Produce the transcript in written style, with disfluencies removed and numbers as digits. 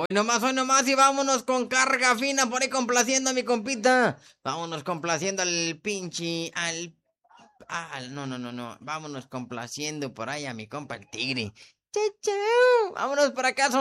hoy nomás y vámonos con carga fina por ahí complaciendo a mi compita. Vámonos complaciendo al pinche, no. Vámonos complaciendo por ahí a mi compa el tigre. Chau, chau. Vámonos por acá.